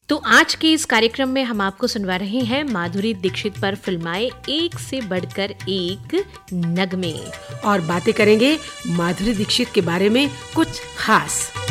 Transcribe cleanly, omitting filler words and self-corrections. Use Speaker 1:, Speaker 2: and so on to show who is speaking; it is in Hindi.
Speaker 1: तो आज के इस कार्यक्रम में हम आपको सुनवा रहे हैं माधुरी दीक्षित पर फिल्माए एक से बढ़कर एक नगमे,
Speaker 2: और बातें करेंगे माधुरी दीक्षित के बारे में कुछ खास।